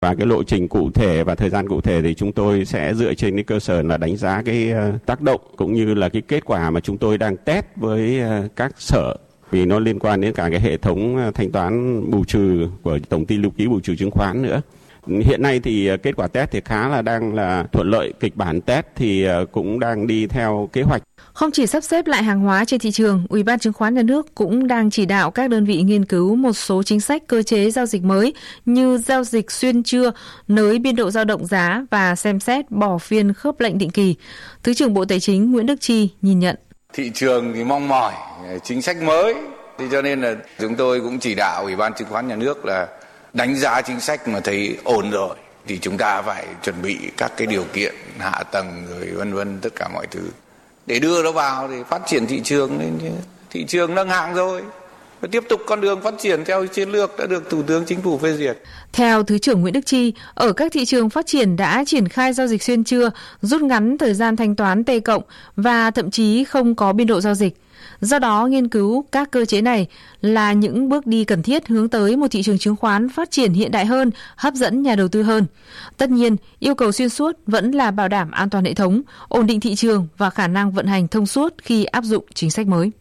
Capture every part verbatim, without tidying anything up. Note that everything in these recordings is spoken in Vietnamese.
Và cái lộ trình cụ thể và thời gian cụ thể thì chúng tôi sẽ dựa trên cái cơ sở là đánh giá cái tác động cũng như là cái kết quả mà chúng tôi đang test với các sở, vì nó liên quan đến cả cái hệ thống thanh toán bù trừ của Tổng ty Lưu ký Bù trừ chứng khoán nữa. Hiện nay thì kết quả test thì khá là đang là thuận lợi, kịch bản test thì cũng đang đi theo kế hoạch. Không chỉ sắp xếp lại hàng hóa trên thị trường, Ủy ban Chứng khoán Nhà nước cũng đang chỉ đạo các đơn vị nghiên cứu một số chính sách cơ chế giao dịch mới như giao dịch xuyên trưa, nới biên độ dao động giá và xem xét bỏ phiên khớp lệnh định kỳ. Thứ trưởng Bộ Tài chính Nguyễn Đức Chi nhìn nhận. Thị trường thì mong mỏi chính sách mới, thì cho nên là chúng tôi cũng chỉ đạo Ủy ban Chứng khoán Nhà nước là đánh giá chính sách mà thấy ổn rồi thì chúng ta phải chuẩn bị các cái điều kiện hạ tầng rồi vân vân tất cả mọi thứ để đưa nó vào để phát triển thị trường lên. Thị trường nâng hạng rồi, và tiếp tục con đường phát triển theo chiến lược đã được Thủ tướng Chính phủ phê duyệt. Theo Thứ trưởng Nguyễn Đức Chi, ở các thị trường phát triển đã triển khai giao dịch xuyên trưa, rút ngắn thời gian thanh toán T cộng và thậm chí không có biên độ giao dịch. Do đó, nghiên cứu các cơ chế này là những bước đi cần thiết hướng tới một thị trường chứng khoán phát triển hiện đại hơn, hấp dẫn nhà đầu tư hơn. Tất nhiên, yêu cầu xuyên suốt vẫn là bảo đảm an toàn hệ thống, ổn định thị trường và khả năng vận hành thông suốt khi áp dụng chính sách mới.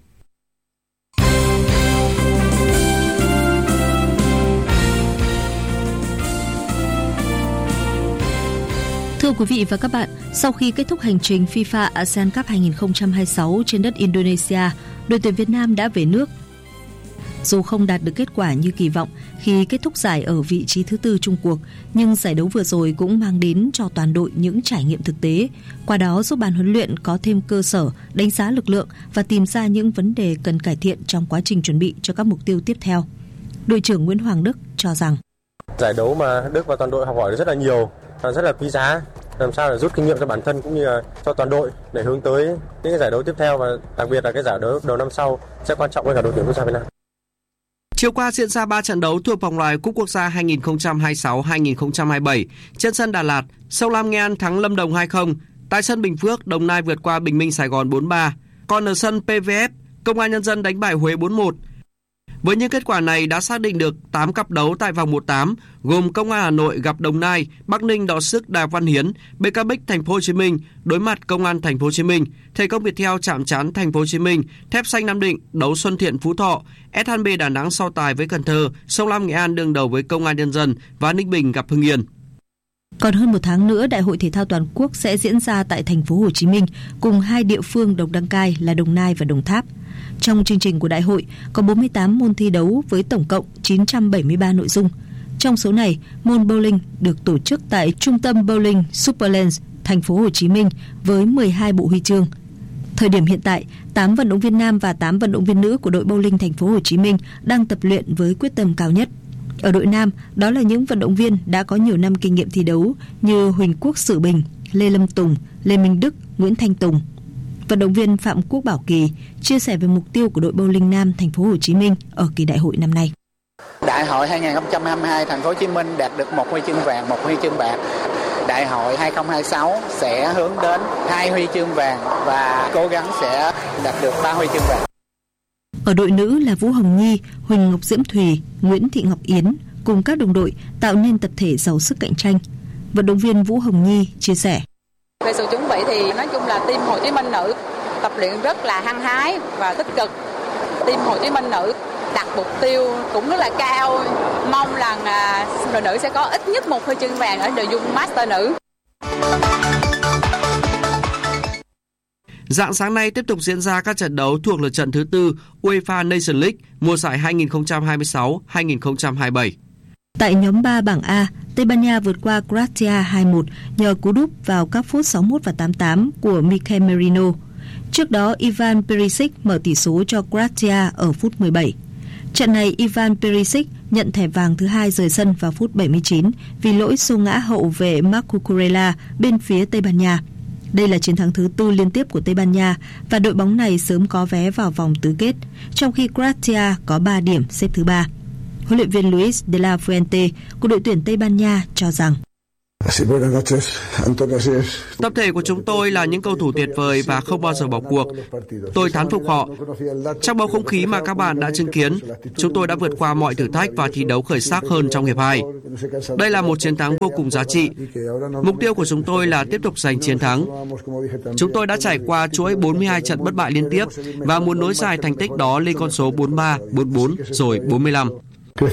Thưa quý vị và các bạn, sau khi kết thúc hành trình FIFA a sê an Cup hai không hai sáu trên đất Indonesia, đội tuyển Việt Nam đã về nước. Dù không đạt được kết quả như kỳ vọng khi kết thúc giải ở vị trí thứ tư chung cuộc, nhưng giải đấu vừa rồi cũng mang đến cho toàn đội những trải nghiệm thực tế. Qua đó giúp ban huấn luyện có thêm cơ sở đánh giá lực lượng và tìm ra những vấn đề cần cải thiện trong quá trình chuẩn bị cho các mục tiêu tiếp theo. Đội trưởng Nguyễn Hoàng Đức cho rằng giải đấu mà Đức và toàn đội học hỏi rất là nhiều, rất là quý giá. Làm sao để rút kinh nghiệm cho bản thân cũng như là cho toàn đội để hướng tới những cái giải đấu tiếp theo, và đặc biệt là cái giải đấu đầu năm sau sẽ quan trọng với cả đội tuyển quốc gia Việt Nam. Chiều qua diễn ra ba trận đấu thuộc vòng loại Cúp Quốc gia hai không hai sáu hai không hai bảy. Trên sân Đà Lạt, Sông Lam Nghệ An thắng Lâm Đồng hai không. Tại sân Bình Phước, Đồng Nai vượt qua Bình Minh Sài Gòn bốn ba. Còn ở sân pê vê ép, Công an Nhân dân đánh bại Huế bốn một. Với những kết quả này đã xác định được tám cặp đấu tại vòng một tám, gồm Công an Hà Nội gặp Đồng Nai, Bắc Ninh đọ sức Đào Văn Hiến, bê ca Bích Thành phố Hồ Chí Minh đối mặt Công an Thành phố Hồ Chí Minh, Thể công Viettel chạm trán Thành phố Hồ Chí Minh, Thép Xanh Nam Định đấu Xuân Thiện Phú Thọ, ét hát bê Đà Nẵng so tài với Cần Thơ, Sông Lam Nghệ An đương đầu với Công an Nhân dân và Ninh Bình gặp Hưng Yên. Còn hơn một tháng nữa, Đại hội Thể thao Toàn quốc sẽ diễn ra tại Thành phố Hồ Chí Minh cùng hai địa phương đồng đăng cai là Đồng Nai và Đồng Tháp. Trong chương trình của đại hội có bốn mươi tám môn thi đấu với tổng cộng chín trăm bảy mươi ba nội dung. Trong số này, môn bowling được tổ chức tại Trung tâm Bowling Superlands, Thành phố Hồ Chí Minh với mười hai bộ huy chương. Thời điểm hiện tại, tám vận động viên nam và tám vận động viên nữ của đội bowling Thành phố Hồ Chí Minh đang tập luyện với quyết tâm cao nhất. Ở đội nam, đó là những vận động viên đã có nhiều năm kinh nghiệm thi đấu như Huỳnh Quốc Sử Bình, Lê Lâm Tùng, Lê Minh Đức, Nguyễn Thanh Tùng. Vận động viên Phạm Quốc Bảo Kỳ chia sẻ về mục tiêu của đội bowling nam Thành phố Hồ Chí Minh ở kỳ đại hội năm nay. Đại hội hai không hai hai Thành phố Hồ Chí Minh đạt được một huy chương vàng, một huy chương bạc. Đại hội hai không hai sáu sẽ hướng đến hai huy chương vàng và cố gắng sẽ đạt được ba huy chương vàng. Ở đội nữ là Vũ Hồng Nhi, Huỳnh Ngọc Diễm Thùy, Nguyễn Thị Ngọc Yến cùng các đồng đội tạo nên tập thể giàu sức cạnh tranh. Vận động viên Vũ Hồng Nhi chia sẻ. Về sự chuẩn bị thì nói chung là team Hồ Chí Minh nữ tập luyện rất là hăng hái và tích cực. Team Hồ Chí Minh nữ đặt mục tiêu cũng rất là cao, mong rằng đội nữ sẽ có ít nhất một huy chương vàng ở nội dung Master nữ. Rạng sáng nay tiếp tục diễn ra các trận đấu thuộc lượt trận thứ tư UEFA Nations League mùa giải hai không hai sáu hai không hai bảy. Tại nhóm ba bảng A, Tây Ban Nha vượt qua Croatia hai một nhờ cú đúp vào các phút sáu mươi mốt và tám mươi tám của Mikel Merino. Trước đó, Ivan Perisic mở tỷ số cho Croatia ở phút mười bảy. Trận này, Ivan Perisic nhận thẻ vàng thứ hai rời sân vào phút bảy mươi chín vì lỗi xô ngã hậu vệ Marc Cucurella bên phía Tây Ban Nha. Đây là chiến thắng thứ tư liên tiếp của Tây Ban Nha và đội bóng này sớm có vé vào vòng tứ kết, trong khi Croatia có ba điểm xếp thứ ba. Huấn luyện viên Luis de la Fuente của đội tuyển Tây Ban Nha cho rằng Tập thể của chúng tôi là những cầu thủ tuyệt vời và không bao giờ bỏ cuộc. Tôi thán phục họ. Trong bầu không khí mà các bạn đã chứng kiến, chúng tôi đã vượt qua mọi thử thách và thi đấu khởi sắc hơn trong hiệp hai. Đây là một chiến thắng vô cùng giá trị. Mục tiêu của chúng tôi là tiếp tục giành chiến thắng. Chúng tôi đã trải qua chuỗi bốn mươi hai trận bất bại liên tiếp và muốn nối dài thành tích đó lên con số bốn mươi ba, bốn mươi bốn rồi bốn mươi lăm.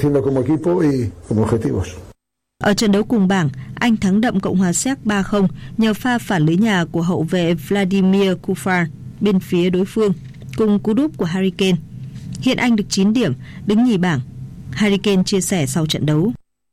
Ở trận đấu cùng bảng, Anh thắng đậm Cộng hòa Séc ba không nhờ pha phản lưới nhà của hậu vệ Vladimir Kufar bên phía đối phương, cùng cú đúp của Harry Kane. Hiện Anh được chín điểm, đứng nhì bảng. Harry Kane chia sẻ sau trận đấu.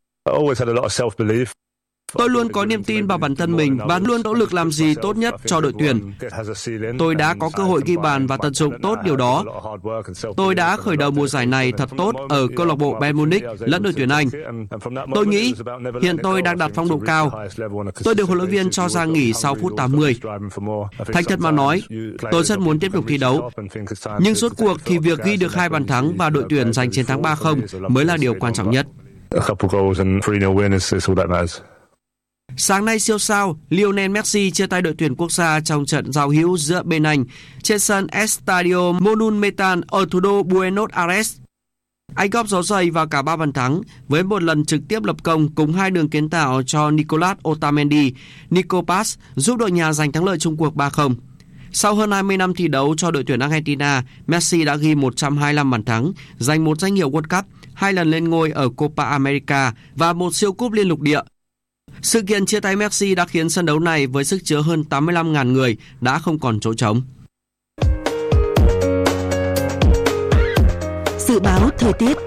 Tôi luôn có niềm tin vào bản thân mình và luôn nỗ lực làm gì tốt nhất cho đội tuyển. Tôi đã có cơ hội ghi bàn và tận dụng tốt điều đó. Tôi đã khởi đầu mùa giải này thật tốt ở câu lạc bộ Bayern Munich lẫn đội tuyển Anh. Tôi nghĩ hiện tôi đang đạt phong độ cao. Tôi được huấn luyện viên cho ra nghỉ sau phút tám mươi. Thành thật mà nói, tôi rất muốn tiếp tục thi đấu. Nhưng rốt cuộc thì việc ghi được hai bàn thắng và đội tuyển giành chiến thắng ba không mới là điều quan trọng nhất. Sáng nay siêu sao Lionel Messi chia tay đội tuyển quốc gia trong trận giao hữu giữa bên Anh trên sân Estadio Monumental ở thủ đô Buenos Aires. Anh góp dấu giày vào cả ba bàn thắng với một lần trực tiếp lập công cùng hai đường kiến tạo cho Nicolas Otamendi, Nico Paz giúp đội nhà giành thắng lợi chung cuộc ba không. Sau hơn hai mươi năm thi đấu cho đội tuyển Argentina, Messi đã ghi một trăm hai mươi lăm bàn thắng, giành một danh hiệu World Cup, hai lần lên ngôi ở Copa America và một siêu cúp liên lục địa. Sự kiện chia tay Messi đã khiến sân đấu này với sức chứa hơn tám mươi lăm nghìn người đã không còn chỗ trống. Dự báo thời tiết.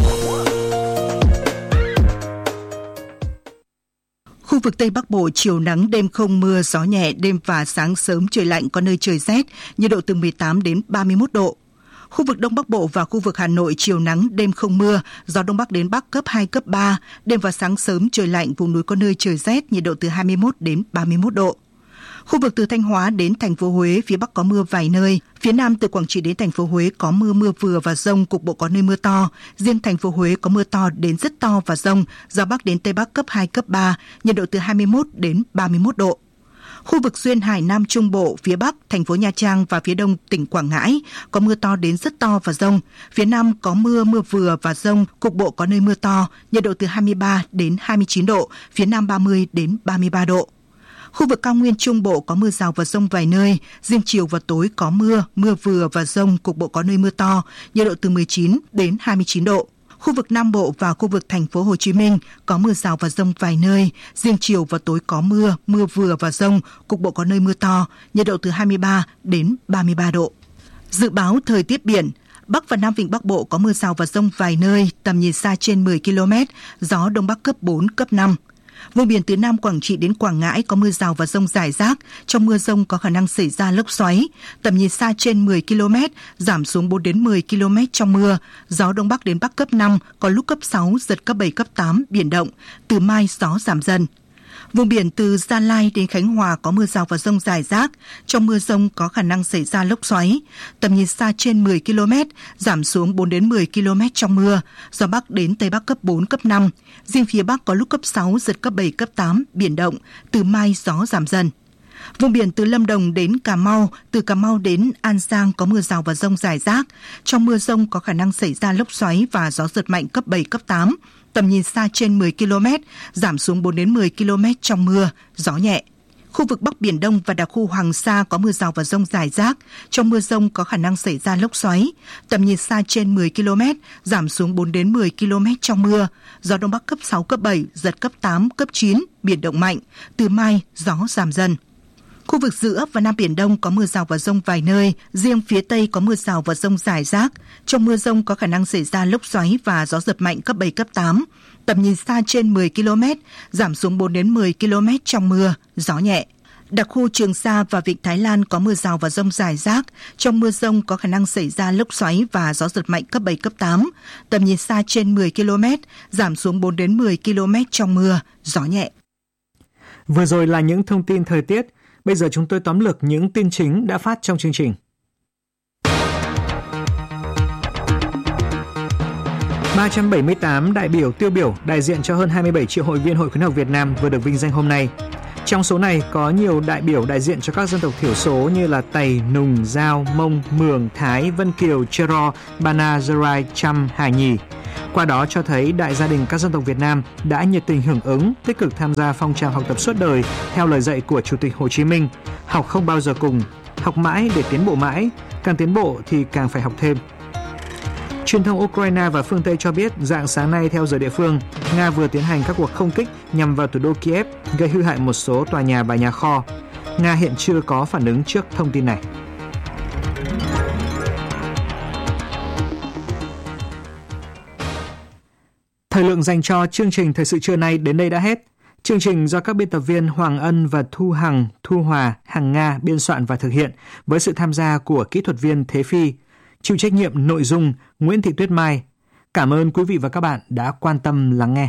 Khu vực Tây Bắc Bộ chiều nắng, đêm không mưa, gió nhẹ, đêm và sáng sớm trời lạnh, có nơi trời rét, nhiệt độ từ mười tám đến ba mươi mốt độ. Khu vực Đông Bắc Bộ và khu vực Hà Nội chiều nắng, đêm không mưa, gió Đông Bắc đến Bắc cấp hai, cấp ba, đêm và sáng sớm trời lạnh, vùng núi có nơi trời rét, nhiệt độ từ hai mươi mốt đến ba mươi mốt độ. Khu vực từ Thanh Hóa đến thành phố Huế, phía Bắc có mưa vài nơi, phía Nam từ Quảng Trị đến thành phố Huế có mưa, mưa vừa và dông, cục bộ có nơi mưa to, riêng thành phố Huế có mưa to đến rất to và dông, gió Bắc đến Tây Bắc cấp hai, cấp ba, nhiệt độ từ hai mươi mốt đến ba mươi mốt độ. Khu vực duyên hải Nam Trung Bộ, phía Bắc, thành phố Nha Trang và phía Đông tỉnh Quảng Ngãi có mưa to đến rất to và dông. Phía Nam có mưa, mưa vừa và dông, cục bộ có nơi mưa to, nhiệt độ từ hai mươi ba đến hai mươi chín độ, phía Nam ba mươi đến ba mươi ba độ. Khu vực cao nguyên Trung Bộ có mưa rào và dông vài nơi, riêng chiều và tối có mưa, mưa vừa và dông, cục bộ có nơi mưa to, nhiệt độ từ mười chín đến hai mươi chín độ. Khu vực Nam Bộ và khu vực thành phố Hồ Chí Minh có mưa rào và dông vài nơi, riêng chiều và tối có mưa, mưa vừa và dông, cục bộ có nơi mưa to, nhiệt độ từ hai mươi ba đến ba mươi ba độ. Dự báo thời tiết biển, Bắc và Nam Vịnh Bắc Bộ có mưa rào và dông vài nơi, tầm nhìn xa trên mười ki lô mét, gió Đông Bắc cấp bốn, cấp năm. Vùng biển từ Nam Quảng Trị đến Quảng Ngãi có mưa rào và dông rải rác, trong mưa dông có khả năng xảy ra lốc xoáy, tầm nhìn xa trên mười ki lô mét, giảm xuống bốn đến mười ki lô mét trong mưa, gió Đông Bắc đến Bắc cấp năm, có lúc cấp sáu, giật cấp bảy, cấp tám, biển động, từ mai gió giảm dần. Vùng biển từ Gia Lai đến Khánh Hòa có mưa rào và dông rải rác, trong mưa dông có khả năng xảy ra lốc xoáy, tầm nhìn xa trên mười ki lô mét, giảm xuống bốn đến mười ki lô mét trong mưa, gió Bắc đến Tây Bắc cấp bốn, cấp năm, riêng phía Bắc có lúc cấp sáu, giật cấp bảy, cấp tám, biển động, từ mai gió giảm dần. Vùng biển từ Lâm Đồng đến Cà Mau, từ Cà Mau đến An Giang có mưa rào và dông rải rác, trong mưa dông có khả năng xảy ra lốc xoáy và gió giật mạnh cấp bảy, cấp tám, tầm nhìn xa trên mười ki lô mét, giảm xuống bốn đến mười ki lô mét trong mưa, gió nhẹ. Khu vực Bắc Biển Đông và đặc khu Hoàng Sa có mưa rào và dông rải rác, trong mưa dông có khả năng xảy ra lốc xoáy, tầm nhìn xa trên mười ki lô mét, giảm xuống bốn đến mười ki lô mét trong mưa, gió Đông Bắc cấp sáu, cấp bảy, giật cấp tám, cấp chín, biển động mạnh, từ mai gió giảm dần. Khu vực giữa và Nam Biển Đông có mưa rào và dông vài nơi, riêng phía Tây có mưa rào và dông rải rác. Trong mưa dông có khả năng xảy ra lốc xoáy và gió giật mạnh cấp bảy, cấp tám. Tầm nhìn xa trên mười ki lô mét, giảm xuống bốn đến mười ki lô mét trong mưa, gió nhẹ. Đặc khu Trường Sa và Vịnh Thái Lan có mưa rào và dông rải rác. Trong mưa dông có khả năng xảy ra lốc xoáy và gió giật mạnh cấp bảy, cấp tám. Tầm nhìn xa trên mười ki lô mét, giảm xuống bốn đến mười ki lô mét trong mưa, gió nhẹ. Vừa rồi là những thông tin thời tiết. Bây giờ chúng tôi tóm lược những tin chính đã phát trong chương trình. ba trăm bảy mươi tám đại biểu tiêu biểu đại diện cho hơn hai mươi bảy triệu hội viên Hội khuyến học Việt Nam vừa được vinh danh hôm nay. Trong số này có nhiều đại biểu đại diện cho các dân tộc thiểu số như là Tày, Nùng, Dao, Mông, Mường, Thái, Vân Kiều, Chero, Bana, Zerai, Chăm, Hà Nhì. Qua đó cho thấy đại gia đình các dân tộc Việt Nam đã nhiệt tình hưởng ứng, tích cực tham gia phong trào học tập suốt đời theo lời dạy của Chủ tịch Hồ Chí Minh: học không bao giờ cùng, học mãi để tiến bộ mãi, càng tiến bộ thì càng phải học thêm. Truyền thông Ukraine và phương Tây cho biết rạng sáng nay theo giờ địa phương, Nga vừa tiến hành các cuộc không kích nhằm vào thủ đô Kiev, gây hư hại một số tòa nhà và nhà kho. Nga hiện chưa có phản ứng trước thông tin này. Thời lượng dành cho chương trình Thời sự trưa nay đến đây đã hết. Chương trình do các biên tập viên Hoàng Ân và Thu Hằng, Thu Hòa, Hằng Nga biên soạn và thực hiện với sự tham gia của kỹ thuật viên Thế Phi. Chịu trách nhiệm nội dung Nguyễn Thị Tuyết Mai. Cảm ơn quý vị và các bạn đã quan tâm lắng nghe.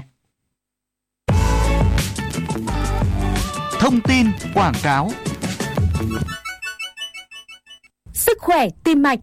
Thông tin quảng cáo. Sức khỏe tim mạch.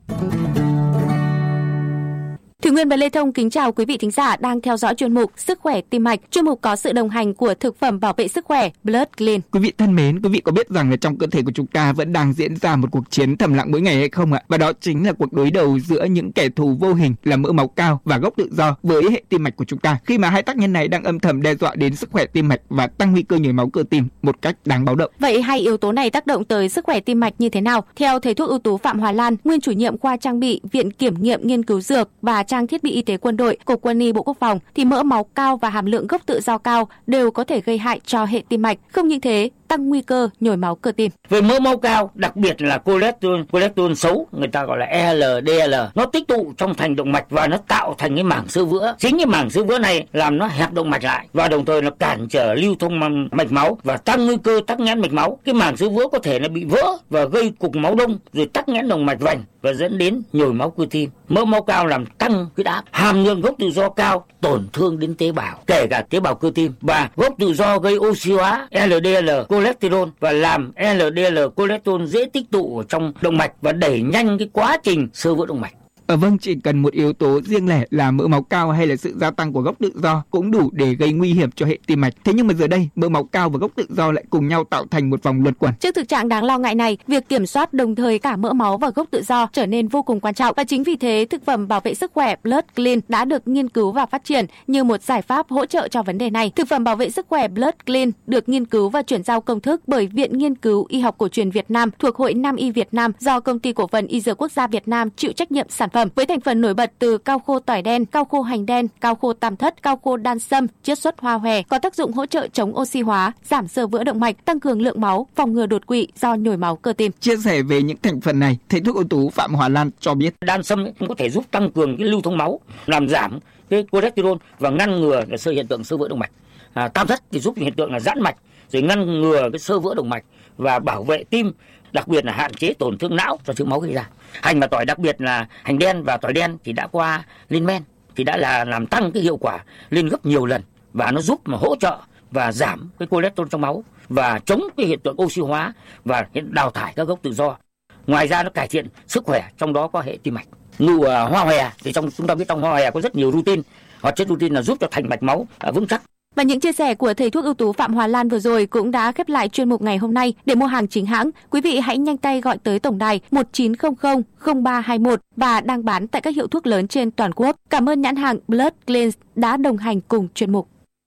Thủy Nguyên và Lê Thông kính chào quý vị thính giả đang theo dõi chuyên mục Sức khỏe tim mạch. Chuyên mục có sự đồng hành của thực phẩm bảo vệ sức khỏe Blood Clean. Quý vị thân mến, quý vị có biết rằng là trong cơ thể của chúng ta vẫn đang diễn ra một cuộc chiến thầm lặng mỗi ngày hay không ạ? Và đó chính là cuộc đối đầu giữa những kẻ thù vô hình là mỡ máu cao và gốc tự do với hệ tim mạch của chúng ta. Khi mà hai tác nhân này đang âm thầm đe dọa đến sức khỏe tim mạch và tăng nguy cơ nhồi máu cơ tim một cách đáng báo động. Vậy hai yếu tố này tác động tới sức khỏe tim mạch như thế nào? Theo thầy thuốc ưu tú Phạm Hòa Lan, nguyên chủ nhiệm khoa trang bị Viện Kiểm nghiệm Nghiên cứu Dược và Trang thiết bị y tế Quân đội, Cục Quân y Bộ Quốc phòng, thì mỡ máu cao và hàm lượng gốc tự do cao đều có thể gây hại cho hệ tim mạch. Không những thế, tăng nguy cơ nhồi máu cơ tim. Về mỡ máu cao, đặc biệt là cholesterol, cholesterol xấu, người ta gọi là L D L, nó tích tụ trong thành động mạch và nó tạo thành cái mảng xơ vữa. Chính cái mảng xơ vữa này làm nó hẹp động mạch lại và đồng thời nó cản trở lưu thông mạch máu và tăng nguy cơ tắc nghẽn mạch máu. Cái mảng xơ vữa có thể là bị vỡ và gây cục máu đông rồi tắc nghẽn động mạch vành và dẫn đến nhồi máu cơ tim. Mỡ máu cao làm tăng huyết áp, hàm lượng gốc tự do cao tổn thương đến tế bào, kể cả tế bào cơ tim, và gốc tự do gây oxy hóa L D L cholesterol và làm L D L cholesterol dễ tích tụ ở trong động mạch và đẩy nhanh cái quá trình xơ vữa động mạch. Ở vâng, chỉ cần một yếu tố riêng lẻ là mỡ máu cao hay là sự gia tăng của gốc tự do cũng đủ để gây nguy hiểm cho hệ tim mạch. Thế nhưng mà giờ đây, mỡ máu cao và gốc tự do lại cùng nhau tạo thành một vòng luẩn quẩn. Trước thực trạng đáng lo ngại này, việc kiểm soát đồng thời cả mỡ máu và gốc tự do trở nên vô cùng quan trọng, và chính vì thế thực phẩm bảo vệ sức khỏe Blood Clean đã được nghiên cứu và phát triển như một giải pháp hỗ trợ cho vấn đề này. Thực phẩm bảo vệ sức khỏe Blood Clean được nghiên cứu và chuyển giao công thức bởi Viện Nghiên cứu Y học cổ truyền Việt Nam thuộc Hội Nam y Việt Nam do Công ty Cổ phần Y Dược Quốc gia Việt Nam chịu trách nhiệm sản phẩm, với thành phần nổi bật từ cao khô tỏi đen, cao khô hành đen, cao khô tam thất, cao khô đan sâm, chiết xuất hoa hòe, có tác dụng hỗ trợ chống oxy hóa, giảm xơ vữa động mạch, tăng cường lượng máu, phòng ngừa đột quỵ do nhồi máu cơ tim. Chia sẻ về những thành phần này, thầy thuốc ưu tú Phạm Hòa Lan cho biết đan sâm cũng có thể giúp tăng cường cái lưu thông máu, làm giảm cái cholesterol và ngăn ngừa cái sơ hiện tượng xơ vữa động mạch. À, tam thất thì giúp hiện tượng là giãn mạch, rồi ngăn ngừa cái xơ vữa động mạch và bảo vệ tim, đặc biệt là hạn chế tổn thương não do thiếu máu gây ra. Hành và tỏi, đặc biệt là hành đen và tỏi đen thì đã qua lên men thì đã là làm tăng cái hiệu quả lên gấp nhiều lần, và nó giúp mà hỗ trợ và giảm cái cholesterol trong máu và chống cái hiện tượng oxy hóa và đào thải các gốc tự do. Ngoài ra nó cải thiện sức khỏe, trong đó có hệ tim mạch. Nụ uh, hoa hòe thì trong chúng ta biết trong hoa hòe có rất nhiều rutin, hoạt chất rutin là giúp cho thành mạch máu uh, vững chắc. Và những chia sẻ của thầy thuốc ưu tú Phạm Hòa Lan vừa rồi cũng đã khép lại chuyên mục ngày hôm nay. Để mua hàng chính hãng, quý vị hãy nhanh tay gọi tới tổng đài một chín không không không ba hai mốt và đang bán tại các hiệu thuốc lớn trên toàn quốc. Cảm ơn nhãn hàng Blood Clean đã đồng hành cùng chuyên mục.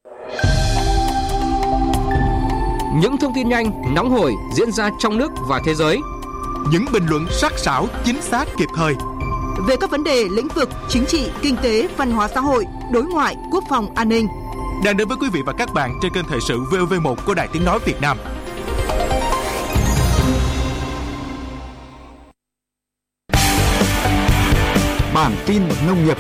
Những thông tin nhanh, nóng hổi diễn ra trong nước và thế giới. Những bình luận sắc sảo, chính xác, kịp thời về các vấn đề lĩnh vực chính trị, kinh tế, văn hóa xã hội, đối ngoại, quốc phòng, an ninh. Đang đến với quý vị và các bạn trên kênh Thời sự vê o vê một của Đài Tiếng nói Việt Nam. Bản tin nông nghiệp.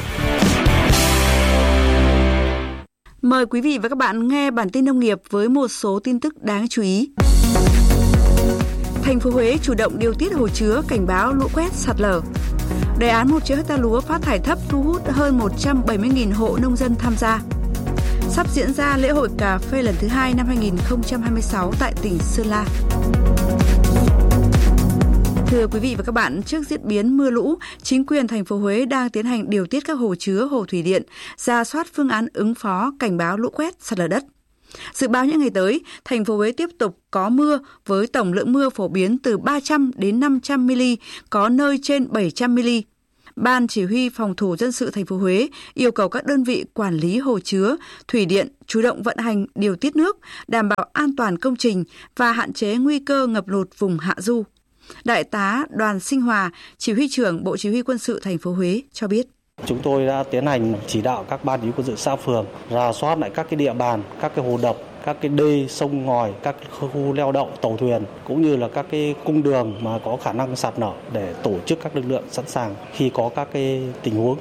Mời quý vị và các bạn nghe bản tin nông nghiệp với một số tin tức đáng chú ý. Thành phố Huế chủ động điều tiết hồ chứa cảnh báo lũ quét, sạt lở. Đề án một triệu hectare lúa phát thải thấp thu hút hơn một trăm bảy mươi nghìn hộ nông dân tham gia. Sắp diễn ra lễ hội cà phê lần thứ hai năm hai nghìn không trăm hai mươi sáu tại tỉnh Sơn La. Thưa quý vị và các bạn, trước diễn biến mưa lũ, chính quyền thành phố Huế đang tiến hành điều tiết các hồ chứa, hồ thủy điện, rà soát phương án ứng phó, cảnh báo lũ quét, sạt lở đất. Dự báo những ngày tới, thành phố Huế tiếp tục có mưa với tổng lượng mưa phổ biến từ ba trăm đến năm trăm mi-li-mét, có nơi trên bảy trăm mi-li-mét. Ban Chỉ huy Phòng thủ dân sự thành phố Huế yêu cầu các đơn vị quản lý hồ chứa, thủy điện chủ động vận hành điều tiết nước, đảm bảo an toàn công trình và hạn chế nguy cơ ngập lụt vùng hạ du. Đại tá Đoàn Sinh Hòa, Chỉ huy trưởng Bộ Chỉ huy Quân sự thành phố Huế cho biết. Chúng tôi đã tiến hành chỉ đạo các ban chỉ huy quân sự xã phường rà soát lại các cái địa bàn, các cái hồ đập, các cái đê, sông ngòi, các khu neo đậu tàu thuyền cũng như là các cái cung đường mà có khả năng sạt lở để tổ chức các lực lượng sẵn sàng khi có các cái tình huống.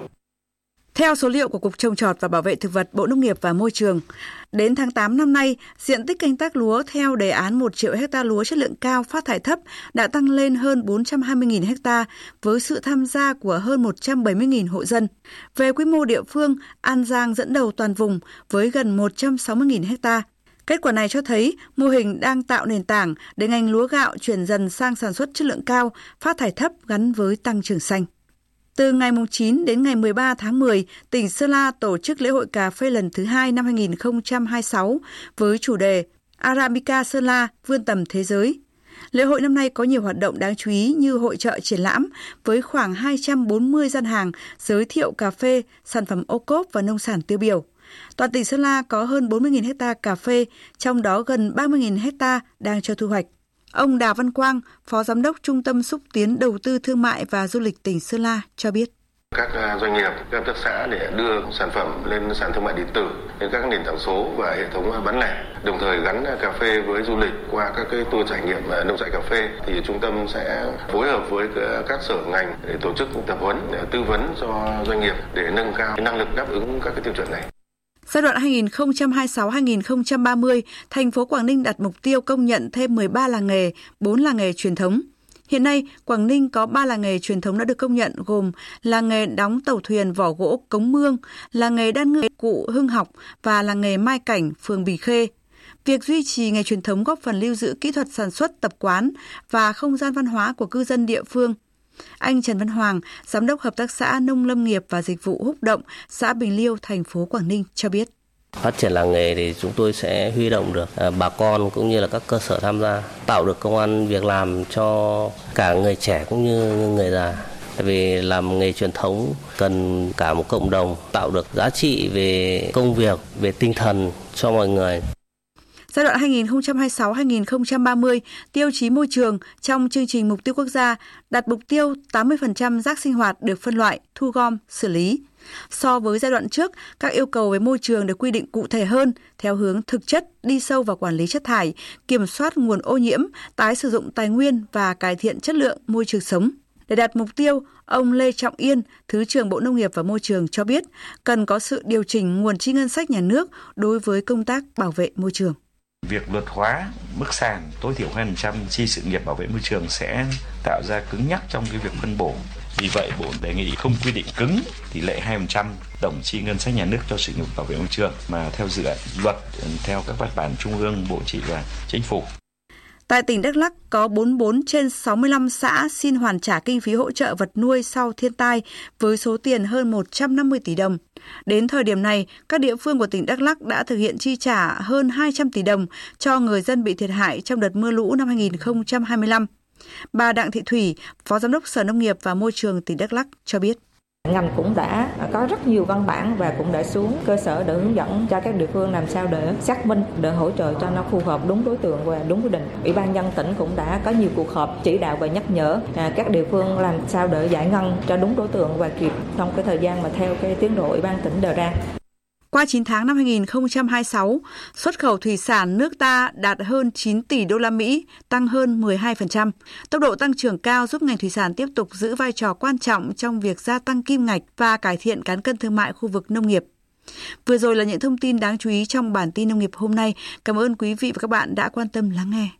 Theo số liệu của Cục Trồng trọt và Bảo vệ thực vật Bộ Nông nghiệp và Môi trường, đến tháng tám năm nay, diện tích canh tác lúa theo đề án một triệu ha lúa chất lượng cao phát thải thấp đã tăng lên hơn bốn trăm hai mươi nghìn ha với sự tham gia của hơn một trăm bảy mươi nghìn hộ dân. Về quy mô địa phương, An Giang dẫn đầu toàn vùng với gần một trăm sáu mươi nghìn ha. Kết quả này cho thấy mô hình đang tạo nền tảng để ngành lúa gạo chuyển dần sang sản xuất chất lượng cao, phát thải thấp gắn với tăng trưởng xanh. Từ ngày chín đến ngày mười ba tháng mười, tỉnh Sơn La tổ chức lễ hội cà phê lần thứ hai năm hai nghìn không trăm hai mươi sáu với chủ đề Arabica Sơn La vươn tầm thế giới. Lễ hội năm nay có nhiều hoạt động đáng chú ý như hội chợ triển lãm với khoảng hai trăm bốn mươi gian hàng giới thiệu cà phê, sản phẩm ô cốp và nông sản tiêu biểu. Toàn tỉnh Sơn La có hơn bốn mươi nghìn ha cà phê, trong đó gần ba mươi nghìn ha đang cho thu hoạch. Ông Đào Văn Quang, Phó Giám đốc Trung tâm Xúc tiến Đầu tư Thương mại và Du lịch tỉnh Sơn La cho biết. Các doanh nghiệp, các hợp tác xã để đưa sản phẩm lên sàn thương mại điện tử, lên các nền tảng số và hệ thống bán lẻ, đồng thời gắn cà phê với du lịch qua các cái tour trải nghiệm nông trại cà phê, thì trung tâm sẽ phối hợp với các sở ngành để tổ chức tập huấn, để tư vấn cho doanh nghiệp để nâng cao năng lực đáp ứng các cái tiêu chuẩn này. Giai đoạn hai nghìn không trăm hai mươi sáu đến hai nghìn không trăm ba mươi, thành phố Quảng Ninh đặt mục tiêu công nhận thêm mười ba làng nghề, bốn làng nghề truyền thống. Hiện nay, Quảng Ninh có ba làng nghề truyền thống đã được công nhận gồm làng nghề đóng tàu thuyền vỏ gỗ Cống Mương, làng nghề đan nghề cụ Hưng Học và làng nghề Mai Cảnh, phường Bỉ Khê. Việc duy trì nghề truyền thống góp phần lưu giữ kỹ thuật sản xuất tập quán và không gian văn hóa của cư dân địa phương. Anh Trần Văn Hoàng, Giám đốc Hợp tác xã Nông Lâm nghiệp và Dịch vụ Húc Động, xã Bình Liêu, thành phố Quảng Ninh cho biết. Phát triển làng nghề thì chúng tôi sẽ huy động được bà con cũng như là các cơ sở tham gia, tạo được công ăn việc làm cho cả người trẻ cũng như người già. Tại vì làm nghề truyền thống cần cả một cộng đồng, tạo được giá trị về công việc, về tinh thần cho mọi người. Giai đoạn hai nghìn không trăm hai mươi sáu đến hai nghìn không trăm ba mươi, tiêu chí môi trường trong chương trình mục tiêu quốc gia đặt mục tiêu tám mươi phần trăm rác sinh hoạt được phân loại, thu gom, xử lý. So với giai đoạn trước, các yêu cầu về môi trường được quy định cụ thể hơn, theo hướng thực chất, đi sâu vào quản lý chất thải, kiểm soát nguồn ô nhiễm, tái sử dụng tài nguyên và cải thiện chất lượng môi trường sống. Để đạt mục tiêu, ông Lê Trọng Yên, Thứ trưởng Bộ Nông nghiệp và Môi trường cho biết cần có sự điều chỉnh nguồn chi ngân sách nhà nước đối với công tác bảo vệ môi trường. Việc luật hóa mức sàn tối thiểu hai phần trăm chi sự nghiệp bảo vệ môi trường sẽ tạo ra cứng nhắc trong cái việc phân bổ. Vì vậy, Bộ đề nghị không quy định cứng tỷ lệ hai phần trăm tổng chi ngân sách nhà nước cho sự nghiệp bảo vệ môi trường mà theo dự án luật, theo các văn bản Trung ương, Bộ Chỉ và Chính phủ. Tại tỉnh Đắk Lắk có bốn mươi bốn trên sáu mươi lăm xã xin hoàn trả kinh phí hỗ trợ vật nuôi sau thiên tai với số tiền hơn một trăm năm mươi tỷ đồng. Đến thời điểm này, các địa phương của tỉnh Đắk Lắk đã thực hiện chi trả hơn hai trăm tỷ đồng cho người dân bị thiệt hại trong đợt mưa lũ năm hai nghìn không trăm hai mươi lăm. Bà Đặng Thị Thủy, Phó Giám đốc Sở Nông nghiệp và Môi trường tỉnh Đắk Lắk cho biết. Ngành cũng đã có rất nhiều văn bản và cũng đã xuống cơ sở để hướng dẫn cho các địa phương làm sao để xác minh, để hỗ trợ cho nó phù hợp đúng đối tượng và đúng quy định. Ủy ban nhân tỉnh cũng đã có nhiều cuộc họp chỉ đạo và nhắc nhở các địa phương làm sao để giải ngân cho đúng đối tượng và kịp trong cái thời gian mà theo cái tiến độ Ủy ban tỉnh đề ra. Qua chín tháng năm hai nghìn không trăm hai mươi sáu, xuất khẩu thủy sản nước ta đạt hơn chín tỷ đô la Mỹ, tăng hơn mười hai phần trăm. Tốc độ tăng trưởng cao giúp ngành thủy sản tiếp tục giữ vai trò quan trọng trong việc gia tăng kim ngạch và cải thiện cán cân thương mại khu vực nông nghiệp. Vừa rồi là những thông tin đáng chú ý trong bản tin nông nghiệp hôm nay. Cảm ơn quý vị và các bạn đã quan tâm lắng nghe.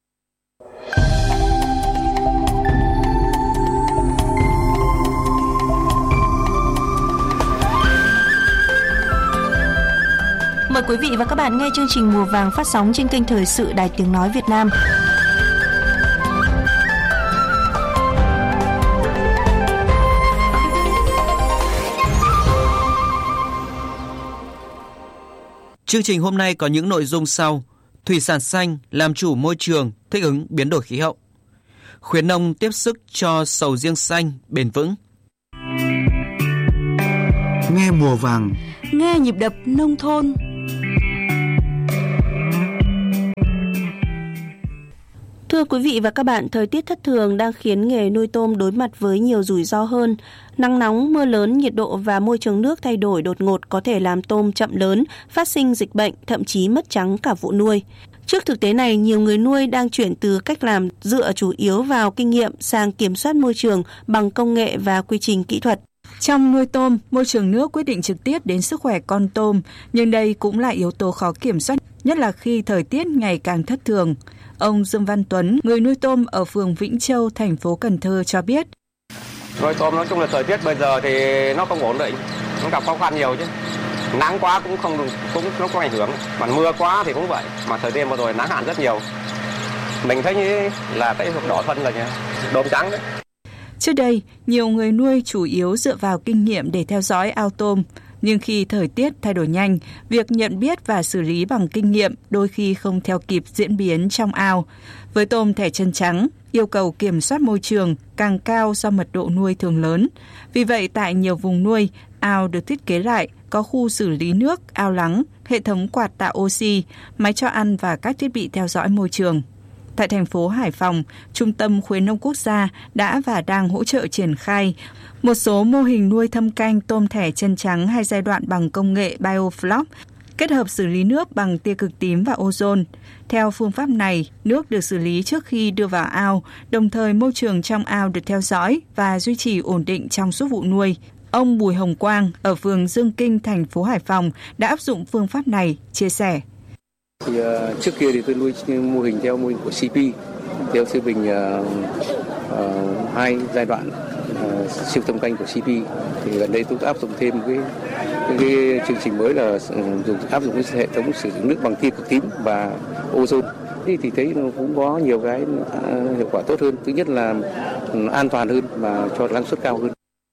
Mời quý vị và các bạn nghe chương trình Mùa Vàng phát sóng trên kênh Thời sự Đài Tiếng Nói Việt Nam. Chương trình hôm nay có những nội dung sau: thủy sản xanh, làm chủ môi trường, thích ứng biến đổi khí hậu. Khuyến nông tiếp sức cho sầu riêng xanh bền vững. Nghe mùa vàng, nghe nhịp đập nông thôn. Thưa quý vị và các bạn, thời tiết thất thường đang khiến nghề nuôi tôm đối mặt với nhiều rủi ro hơn. Nắng nóng, mưa lớn, nhiệt độ và môi trường nước thay đổi đột ngột có thể làm tôm chậm lớn, phát sinh dịch bệnh, thậm chí mất trắng cả vụ nuôi. Trước thực tế này, nhiều người nuôi đang chuyển từ cách làm dựa chủ yếu vào kinh nghiệm sang kiểm soát môi trường bằng công nghệ và quy trình kỹ thuật. Trong nuôi tôm, môi trường nước quyết định trực tiếp đến sức khỏe con tôm, nhưng đây cũng là yếu tố khó kiểm soát, nhất là khi thời tiết ngày càng thất thường. Ông Dương Văn Tuấn, người nuôi tôm ở phường Vĩnh Châu, thành phố Cần Thơ cho biết. Nuôi tôm nói chung là thời tiết bây giờ thì nó không ổn định, nó gặp khó khăn nhiều chứ. Nắng quá cũng không cũng nó có ảnh hưởng, còn mưa quá thì cũng vậy, mà thời tiết vừa rồi nắng hạn rất nhiều. Mình thấy như là cái đỏ phân là nhỉ, đốm trắng đấy. Trước đây, nhiều người nuôi chủ yếu dựa vào kinh nghiệm để theo dõi ao tôm. Nhưng khi thời tiết thay đổi nhanh, việc nhận biết và xử lý bằng kinh nghiệm đôi khi không theo kịp diễn biến trong ao. Với tôm thẻ chân trắng, yêu cầu kiểm soát môi trường càng cao do mật độ nuôi thường lớn. Vì vậy, tại nhiều vùng nuôi, ao được thiết kế lại, có khu xử lý nước, ao lắng, hệ thống quạt tạo oxy, máy cho ăn và các thiết bị theo dõi môi trường. Tại thành phố Hải Phòng, Trung tâm Khuyến nông quốc gia đã và đang hỗ trợ triển khai một số mô hình nuôi thâm canh tôm thẻ chân trắng hai giai đoạn bằng công nghệ BioFloc, kết hợp xử lý nước bằng tia cực tím và ozone. Theo phương pháp này, nước được xử lý trước khi đưa vào ao, đồng thời môi trường trong ao được theo dõi và duy trì ổn định trong suốt vụ nuôi. Ông Bùi Hồng Quang ở phường Dương Kinh, thành phố Hải Phòng đã áp dụng phương pháp này, chia sẻ. Thì, uh, trước kia thì tôi nuôi mô hình theo mô hình của xê pê, theo siêu bình uh, uh, hai giai đoạn uh, siêu thâm canh của xê pê. Thì gần đây tôi áp dụng thêm cái, cái, cái chương trình mới là dùng áp dụng cái hệ thống sử dụng nước bằng tia cực tím và ozone. Thì, thì thấy nó cũng có nhiều cái uh, hiệu quả tốt hơn. Thứ nhất là um, an toàn hơn và cho năng suất cao hơn.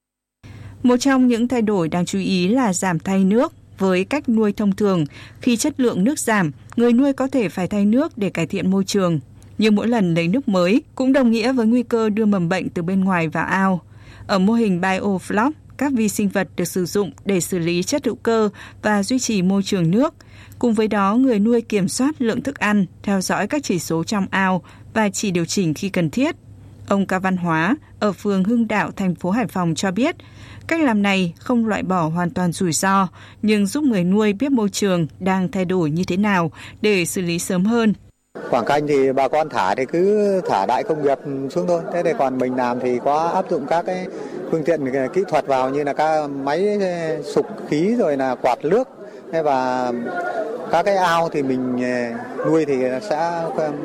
Một trong những thay đổi đáng chú ý là giảm thay nước. Với cách nuôi thông thường, khi chất lượng nước giảm, người nuôi có thể phải thay nước để cải thiện môi trường. Nhưng mỗi lần lấy nước mới cũng đồng nghĩa với nguy cơ đưa mầm bệnh từ bên ngoài vào ao. Ở mô hình BioFloc, các vi sinh vật được sử dụng để xử lý chất hữu cơ và duy trì môi trường nước. Cùng với đó, người nuôi kiểm soát lượng thức ăn, theo dõi các chỉ số trong ao và chỉ điều chỉnh khi cần thiết. Ông Cao Văn Hóa ở phường Hưng Đạo, thành phố Hải Phòng cho biết, cách làm này không loại bỏ hoàn toàn rủi ro, nhưng giúp người nuôi biết môi trường đang thay đổi như thế nào để xử lý sớm hơn. Quảng canh thì bà con thả thì cứ thả đại công nghiệp xuống thôi. Thế thì còn mình làm thì có áp dụng các cái phương tiện kỹ thuật vào như là các máy sục khí rồi là quạt nước. Và các cái ao thì mình nuôi thì sẽ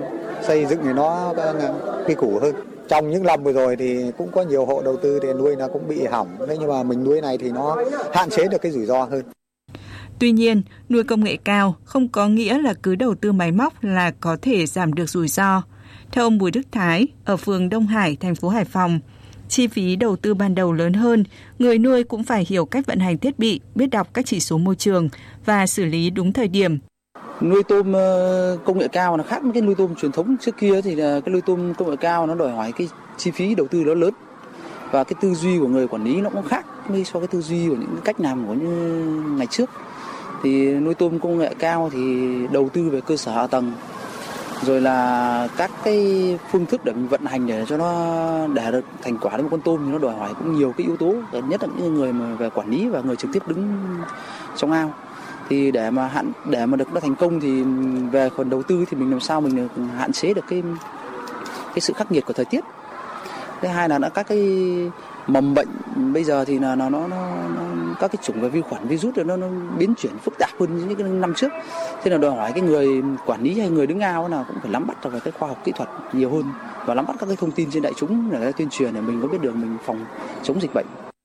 xây dựng thì nó quy củ hơn. Trong những năm vừa rồi thì cũng có nhiều hộ đầu tư để nuôi nó cũng bị hỏng. Thế nhưng mà mình nuôi này thì nó hạn chế được cái rủi ro hơn. Tuy nhiên, nuôi công nghệ cao không có nghĩa là cứ đầu tư máy móc là có thể giảm được rủi ro. Theo ông Bùi Đức Thái ở phường Đông Hải, thành phố Hải Phòng, chi phí đầu tư ban đầu lớn hơn, người nuôi cũng phải hiểu cách vận hành thiết bị, biết đọc các chỉ số môi trường và xử lý đúng thời điểm. Nuôi tôm công nghệ cao nó khác với cái nuôi tôm truyền thống trước kia, thì cái nuôi tôm công nghệ cao nó đòi hỏi cái chi phí đầu tư nó lớn và cái tư duy của người quản lý nó cũng khác với so với tư duy của những cách làm của những ngày trước. Thì nuôi tôm công nghệ cao thì đầu tư về cơ sở hạ tầng, rồi là các cái phương thức để mình vận hành để cho nó để được thành quả đến một con tôm thì nó đòi hỏi cũng nhiều cái yếu tố, nhất là những người mà về quản lý và người trực tiếp đứng trong ao. Thì để mà hạn để mà được nó thành công thì về phần đầu tư thì mình làm sao mình được hạn chế được cái cái sự khắc nghiệt của thời tiết. Thứ hai là đã các cái mầm bệnh bây giờ thì là nó nó, nó, nó các cái chủng về vi khuẩn virus nó nó biến chuyển phức tạp hơn những cái năm trước. Thế là đòi hỏi cái người quản lý hay người đứng ao nào cũng phải nắm bắt được về cái khoa học kỹ thuật nhiều hơn và nắm bắt các cái thông tin trên đại chúng để tuyên truyền để mình có biết được mình phòng chống dịch bệnh.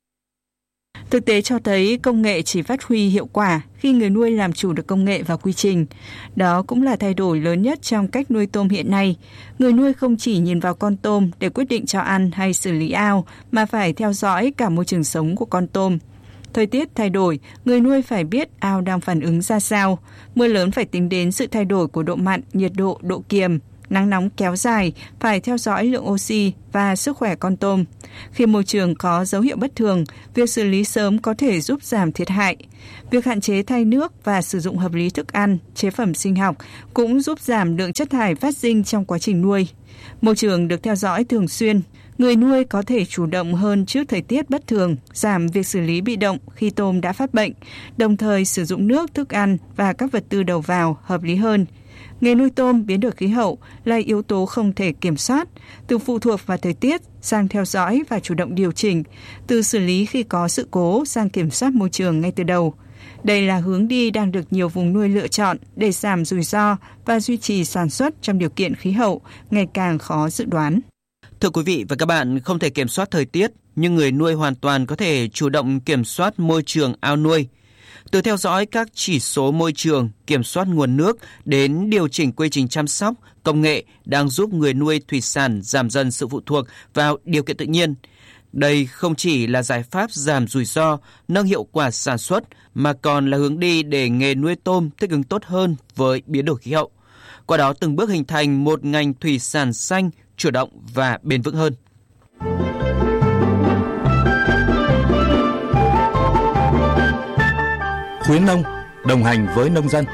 Thực tế cho thấy công nghệ chỉ phát huy hiệu quả khi người nuôi làm chủ được công nghệ và quy trình. Đó cũng là thay đổi lớn nhất trong cách nuôi tôm hiện nay. Người nuôi không chỉ nhìn vào con tôm để quyết định cho ăn hay xử lý ao, mà phải theo dõi cả môi trường sống của con tôm. Thời tiết thay đổi, người nuôi phải biết ao đang phản ứng ra sao. Mưa lớn phải tính đến sự thay đổi của độ mặn, nhiệt độ, độ kiềm. Nắng nóng kéo dài, phải theo dõi lượng oxy và sức khỏe con tôm. Khi môi trường có dấu hiệu bất thường, việc xử lý sớm có thể giúp giảm thiệt hại. Việc hạn chế thay nước và sử dụng hợp lý thức ăn, chế phẩm sinh học cũng giúp giảm lượng chất thải phát sinh trong quá trình nuôi. Môi trường được theo dõi thường xuyên. Người nuôi có thể chủ động hơn trước thời tiết bất thường, giảm việc xử lý bị động khi tôm đã phát bệnh, đồng thời sử dụng nước, thức ăn và các vật tư đầu vào hợp lý hơn. Nghề nuôi tôm biến đổi khí hậu là yếu tố không thể kiểm soát, từ phụ thuộc vào thời tiết sang theo dõi và chủ động điều chỉnh, từ xử lý khi có sự cố sang kiểm soát môi trường ngay từ đầu. Đây là hướng đi đang được nhiều vùng nuôi lựa chọn để giảm rủi ro và duy trì sản xuất trong điều kiện khí hậu ngày càng khó dự đoán. Thưa quý vị và các bạn, không thể kiểm soát thời tiết, nhưng người nuôi hoàn toàn có thể chủ động kiểm soát môi trường ao nuôi. Từ theo dõi các chỉ số môi trường, kiểm soát nguồn nước đến điều chỉnh quy trình chăm sóc, công nghệ đang giúp người nuôi thủy sản giảm dần sự phụ thuộc vào điều kiện tự nhiên. Đây không chỉ là giải pháp giảm rủi ro, nâng hiệu quả sản xuất, mà còn là hướng đi để nghề nuôi tôm thích ứng tốt hơn với biến đổi khí hậu. Qua đó từng bước hình thành một ngành thủy sản xanh, chủ động và bền vững hơn. Khuyến nông, đồng hành với nông dân.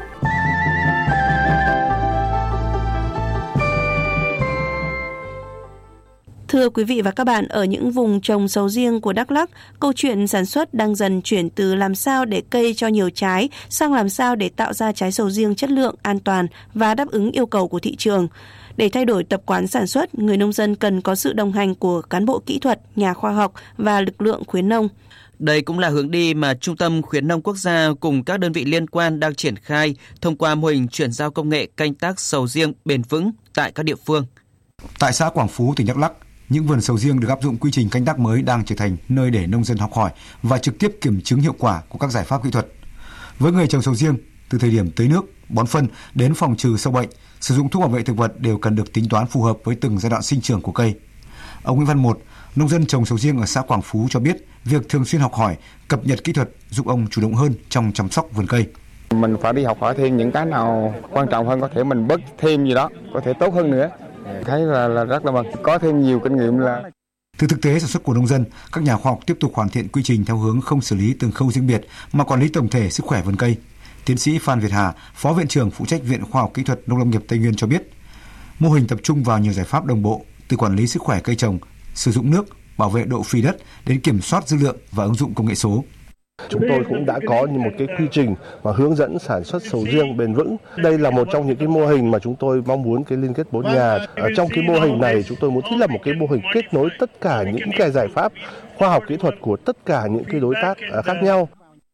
Thưa quý vị và các bạn, ở những vùng trồng sầu riêng của Đắk Lắk, câu chuyện sản xuất đang dần chuyển từ làm sao để cây cho nhiều trái sang làm sao để tạo ra trái sầu riêng chất lượng, an toàn và đáp ứng yêu cầu của thị trường. Để thay đổi tập quán sản xuất, người nông dân cần có sự đồng hành của cán bộ kỹ thuật, nhà khoa học và lực lượng khuyến nông. Đây cũng là hướng đi mà Trung tâm Khuyến nông Quốc gia cùng các đơn vị liên quan đang triển khai thông qua mô hình chuyển giao công nghệ canh tác sầu riêng bền vững tại các địa phương. Tại xã Quảng Phú, tỉnh Đắk Lắk, những vườn sầu riêng được áp dụng quy trình canh tác mới đang trở thành nơi để nông dân học hỏi và trực tiếp kiểm chứng hiệu quả của các giải pháp kỹ thuật. Với người trồng sầu riêng, từ thời điểm tưới nước, bón phân đến phòng trừ sâu bệnh, sử dụng thuốc bảo vệ thực vật đều cần được tính toán phù hợp với từng giai đoạn sinh trưởng của cây. Ông Nguyễn Văn Một, nông dân trồng sầu riêng ở xã Quảng Phú cho biết, việc thường xuyên học hỏi, cập nhật kỹ thuật giúp ông chủ động hơn trong chăm sóc vườn cây. Mình phải đi học hỏi thêm những cái nào quan trọng hơn, có thể mình bớt thêm gì đó, có thể tốt hơn nữa. Thấy là, là rất là mừng, có thêm nhiều kinh nghiệm là. Từ thực tế sản xuất của nông dân, các nhà khoa học tiếp tục hoàn thiện quy trình theo hướng không xử lý từng khâu riêng biệt mà quản lý tổng thể sức khỏe vườn cây. Tiến sĩ Phan Việt Hà, Phó Viện trưởng phụ trách Viện Khoa học Kỹ thuật Nông lâm nghiệp Tây Nguyên cho biết, mô hình tập trung vào nhiều giải pháp đồng bộ, từ quản lý sức khỏe cây trồng, sử dụng nước, bảo vệ độ phì đất đến kiểm soát dư lượng và ứng dụng công nghệ số. Chúng tôi cũng đã có một cái quy trình và hướng dẫn sản xuất sầu riêng bền vững. Đây là một trong những cái mô hình mà chúng tôi mong muốn cái liên kết bốn nhà. Ở trong cái mô hình này chúng tôi muốn thiết lập một cái mô hình kết nối tất cả những cái giải pháp khoa học kỹ thuật của tất cả những cái đối tác khác nhau.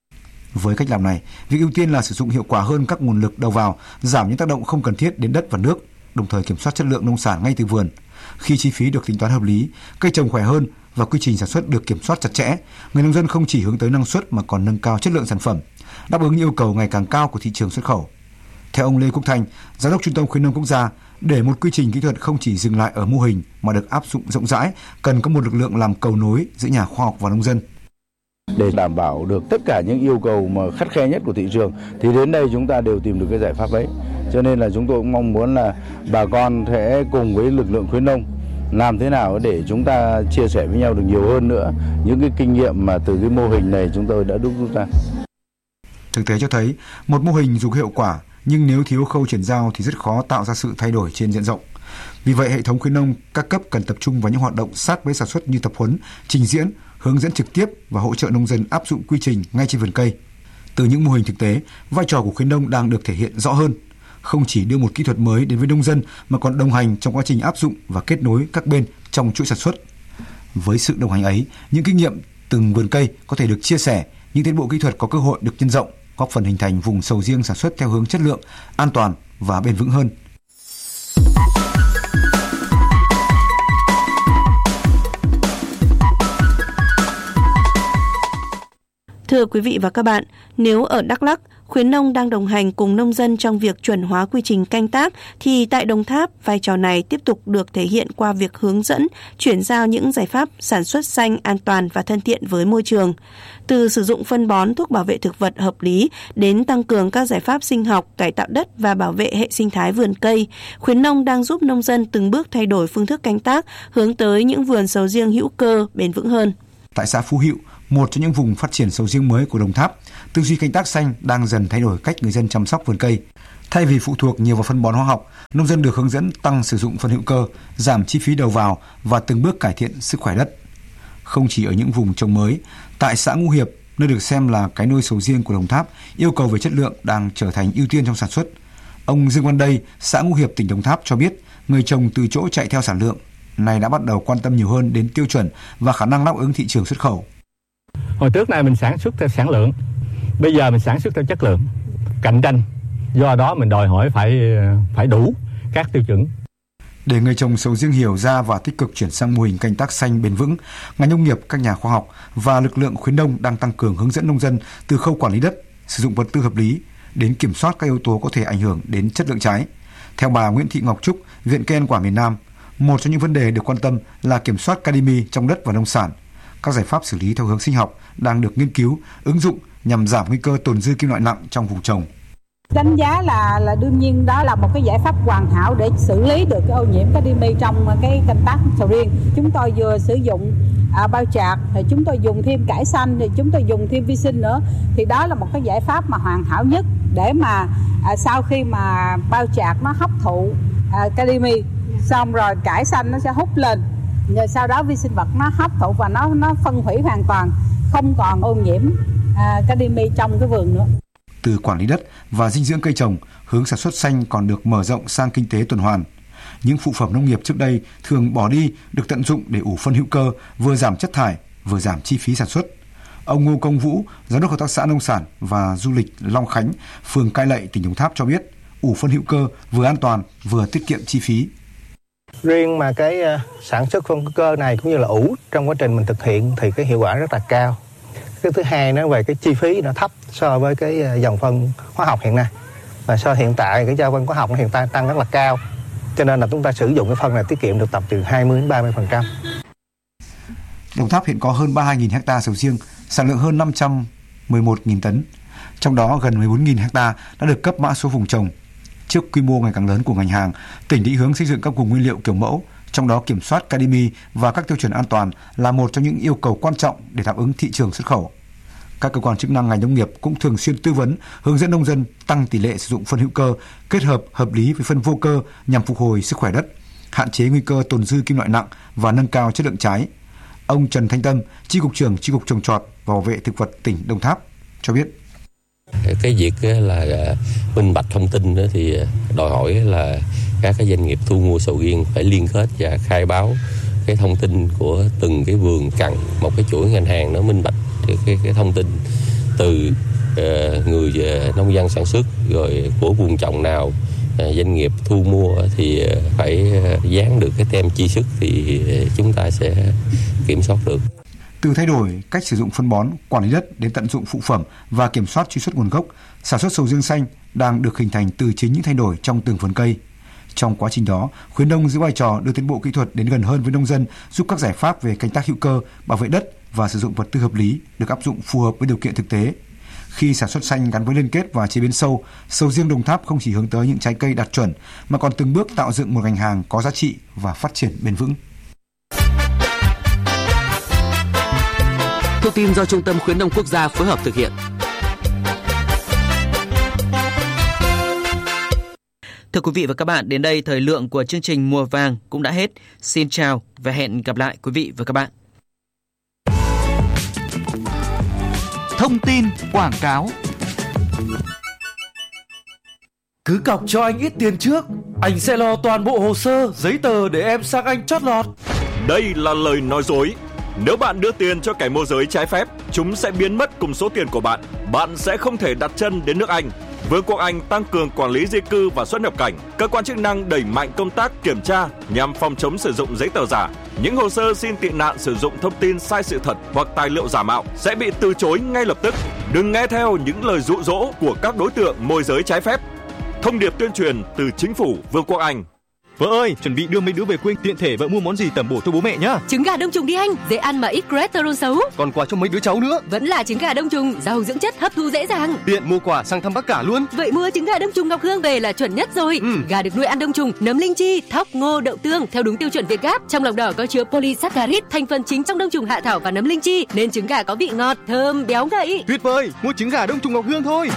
Với cách làm này, việc ưu tiên là sử dụng hiệu quả hơn các nguồn lực đầu vào, giảm những tác động không cần thiết đến đất và nước, đồng thời kiểm soát chất lượng nông sản ngay từ vườn. Khi chi phí được tính toán hợp lý, cây trồng khỏe hơn và quy trình sản xuất được kiểm soát chặt chẽ, người nông dân không chỉ hướng tới năng suất mà còn nâng cao chất lượng sản phẩm, đáp ứng yêu cầu ngày càng cao của thị trường xuất khẩu. Theo ông Lê Quốc Thanh, Giám đốc Trung tâm Khuyến nông Quốc gia, để một quy trình kỹ thuật không chỉ dừng lại ở mô hình mà được áp dụng rộng rãi, cần có một lực lượng làm cầu nối giữa nhà khoa học và nông dân. Để đảm bảo được tất cả những yêu cầu mà khắt khe nhất của thị trường thì đến đây chúng ta đều tìm được cái giải pháp ấy. Cho nên là chúng tôi cũng mong muốn là bà con sẽ cùng với lực lượng khuyến nông làm thế nào để chúng ta chia sẻ với nhau được nhiều hơn nữa những cái kinh nghiệm mà từ cái mô hình này chúng tôi đã đúc rút ra. Thực tế cho thấy một mô hình dù hiệu quả nhưng nếu thiếu khâu chuyển giao thì rất khó tạo ra sự thay đổi trên diện rộng. Vì vậy hệ thống khuyến nông các cấp cần tập trung vào những hoạt động sát với sản xuất như tập huấn, trình diễn, hướng dẫn trực tiếp và hỗ trợ nông dân áp dụng quy trình ngay trên vườn cây. Từ những mô hình thực tế, vai trò của khuyến nông đang được thể hiện rõ hơn. Không chỉ đưa một kỹ thuật mới đến với nông dân mà còn đồng hành trong quá trình áp dụng và kết nối các bên trong chuỗi sản xuất. Với sự đồng hành ấy, những kinh nghiệm từng vườn cây có thể được chia sẻ, những tiến bộ kỹ thuật có cơ hội được nhân rộng, góp phần hình thành vùng sầu riêng sản xuất theo hướng chất lượng, an toàn và bền vững hơn. Thưa quý vị và các bạn, nếu ở Đắk Lắk, khuyến nông đang đồng hành cùng nông dân trong việc chuẩn hóa quy trình canh tác, thì tại Đồng Tháp, vai trò này tiếp tục được thể hiện qua việc hướng dẫn, chuyển giao những giải pháp sản xuất xanh, an toàn và thân thiện với môi trường. Từ sử dụng phân bón, thuốc bảo vệ thực vật hợp lý đến tăng cường các giải pháp sinh học, cải tạo đất và bảo vệ hệ sinh thái vườn cây, khuyến nông đang giúp nông dân từng bước thay đổi phương thức canh tác, hướng tới những vườn sầu riêng hữu cơ bền vững hơn. Tại xã Phú Hữu, một trong những vùng phát triển sầu riêng mới của Đồng Tháp, tư duy canh tác xanh đang dần thay đổi cách người dân chăm sóc vườn cây. Thay vì phụ thuộc nhiều vào phân bón hóa học, nông dân được hướng dẫn tăng sử dụng phân hữu cơ, giảm chi phí đầu vào và từng bước cải thiện sức khỏe đất. Không chỉ ở những vùng trồng mới, tại xã Ngũ Hiệp, nơi được xem là cái nôi sầu riêng của Đồng Tháp, yêu cầu về chất lượng đang trở thành ưu tiên trong sản xuất. Ông Dương Văn Đây, xã Ngũ Hiệp, tỉnh Đồng Tháp cho biết, người trồng từ chỗ chạy theo sản lượng này đã bắt đầu quan tâm nhiều hơn đến tiêu chuẩn và khả năng đáp ứng thị trường xuất khẩu. Hồi trước này mình sản xuất theo sản lượng, bây giờ mình sản xuất theo chất lượng, cạnh tranh. Do đó mình đòi hỏi phải phải đủ các tiêu chuẩn. Để người trồng sầu riêng hiểu ra và tích cực chuyển sang mô hình canh tác xanh bền vững, ngành nông nghiệp, các nhà khoa học và lực lượng khuyến nông đang tăng cường hướng dẫn nông dân từ khâu quản lý đất, sử dụng vật tư hợp lý đến kiểm soát các yếu tố có thể ảnh hưởng đến chất lượng trái. Theo bà Nguyễn Thị Ngọc Trúc, Viện Cây ăn quả miền Nam, một trong những vấn đề được quan tâm là kiểm soát cadimi trong đất và nông sản. Các giải pháp xử lý theo hướng sinh học đang được nghiên cứu, ứng dụng nhằm giảm nguy cơ tồn dư kim loại nặng trong vùng trồng. Đánh giá là là đương nhiên đó là một cái giải pháp hoàn hảo để xử lý được cái ô nhiễm cadimi trong cái canh tác sầu riêng. Chúng tôi vừa sử dụng à, bao chạc, thì chúng tôi dùng thêm cải xanh, thì chúng tôi dùng thêm vi sinh nữa. Thì đó là một cái giải pháp mà hoàn hảo nhất để mà à, sau khi mà bao chạc nó hấp thụ à, cadimi, xong rồi cải xanh nó sẽ hút lên, rồi sau đó vi sinh vật nó hấp thụ và nó nó phân hủy hoàn toàn, không còn ô nhiễm à, cadimi trong cái vườn nữa. Từ quản lý đất và dinh dưỡng cây trồng, hướng sản xuất xanh còn được mở rộng sang kinh tế tuần hoàn. Những phụ phẩm nông nghiệp trước đây thường bỏ đi được tận dụng để ủ phân hữu cơ, vừa giảm chất thải, vừa giảm chi phí sản xuất. Ông Ngô Công Vũ, Giám đốc Hợp tác xã Nông sản và Du lịch Long Khánh, phường Cai Lậy, tỉnh Đồng Tháp cho biết, ủ phân hữu cơ vừa an toàn vừa tiết kiệm chi phí. Riêng mà cái sản xuất phân hữu cơ này cũng như là ủ trong quá trình mình thực hiện thì cái hiệu quả rất là cao. Cái thứ hai nó về cái chi phí nó thấp so với cái dòng phân hóa học hiện nay. Và so hiện tại cái dòng phân hóa học nó hiện tại tăng rất là cao. Cho nên là chúng ta sử dụng cái phân này tiết kiệm được tầm từ hai mươi đến ba mươi phần trăm. Đồng Tháp hiện có hơn ba mươi hai nghìn ha sầu riêng, sản lượng hơn năm trăm mười một nghìn tấn. Trong đó gần mười bốn nghìn ha đã được cấp mã số vùng trồng. Trước quy mô ngày càng lớn của ngành hàng, tỉnh định hướng xây dựng các vùng nguyên liệu kiểu mẫu, trong đó kiểm soát cadimi và các tiêu chuẩn an toàn là một trong những yêu cầu quan trọng để đáp ứng thị trường xuất khẩu. Các cơ quan chức năng ngành nông nghiệp cũng thường xuyên tư vấn, hướng dẫn nông dân tăng tỷ lệ sử dụng phân hữu cơ, kết hợp hợp lý với phân vô cơ nhằm phục hồi sức khỏe đất, hạn chế nguy cơ tồn dư kim loại nặng và nâng cao chất lượng trái. Ông Trần Thanh Tâm, Chi cục trưởng Chi cục Trồng trọt và Bảo vệ thực vật tỉnh Đồng Tháp cho biết. Cái việc là minh bạch thông tin thì đòi hỏi là các cái doanh nghiệp thu mua sầu riêng phải liên kết và khai báo cái thông tin của từng cái vườn cần, một cái chuỗi ngành hàng nó minh bạch cái, cái, cái thông tin từ uh, người uh, nông dân sản xuất rồi của vùng trồng nào uh, doanh nghiệp thu mua thì uh, phải uh, dán được cái tem chi xuất thì uh, chúng ta sẽ kiểm soát được. Từ thay đổi cách sử dụng phân bón, quản lý đất đến tận dụng phụ phẩm và kiểm soát truy xuất nguồn gốc, sản xuất sầu riêng xanh đang được hình thành từ chính những thay đổi trong từng vườn cây. Trong quá trình đó, khuyến nông giữ vai trò đưa tiến bộ kỹ thuật đến gần hơn với nông dân, giúp các giải pháp về canh tác hữu cơ, bảo vệ đất và sử dụng vật tư hợp lý được áp dụng phù hợp với điều kiện thực tế. Khi sản xuất xanh gắn với liên kết và chế biến sâu, sầu riêng Đồng Tháp không chỉ hướng tới những trái cây đạt chuẩn mà còn từng bước tạo dựng một ngành hàng có giá trị và phát triển bền vững. Thông tin do Trung tâm Khuyến nông Quốc gia phối hợp thực hiện. Thưa quý vị và các bạn, đến đây thời lượng của chương trình Mùa Vàng cũng đã hết. Xin chào và hẹn gặp lại quý vị và các bạn. Thông tin quảng cáo. Cứ cọc cho anh ít tiền trước, anh sẽ lo toàn bộ hồ sơ, giấy tờ để em sang Anh chót lọt. Đây là lời nói dối. Nếu bạn đưa tiền cho kẻ môi giới trái phép, chúng sẽ biến mất cùng số tiền của bạn. Bạn sẽ không thể đặt chân đến nước Anh. Vương quốc Anh tăng cường quản lý di cư và xuất nhập cảnh. Cơ quan chức năng đẩy mạnh công tác kiểm tra nhằm phòng chống sử dụng giấy tờ giả. Những hồ sơ xin tị nạn sử dụng thông tin sai sự thật hoặc tài liệu giả mạo sẽ bị từ chối ngay lập tức. Đừng nghe theo những lời dụ dỗ của các đối tượng môi giới trái phép. Thông điệp tuyên truyền từ Chính phủ Vương quốc Anh. Vợ ơi, chuẩn bị đưa mấy đứa về quê, tiện thể vợ mua món gì tẩm bổ cho bố mẹ nhá. Trứng gà đông trùng đi anh, dễ ăn mà ít cholesterol xấu. Còn quà cho mấy đứa cháu nữa. Vẫn là trứng gà đông trùng, giàu dưỡng chất, hấp thu dễ dàng. Tiện mua quà sang thăm bác cả luôn. Vậy mua trứng gà đông trùng Ngọc Hương về là chuẩn nhất rồi. Ừ. Gà được nuôi ăn đông trùng, nấm linh chi, thóc, ngô, đậu tương theo đúng tiêu chuẩn Việt Gáp. Trong lòng đỏ có chứa polysaccharide, thành phần chính trong đông trùng hạ thảo và nấm linh chi, nên trứng gà có vị ngọt, thơm, béo ngậy. Tuyệt vời, mua trứng gà đông trùng Ngọc Hương thôi.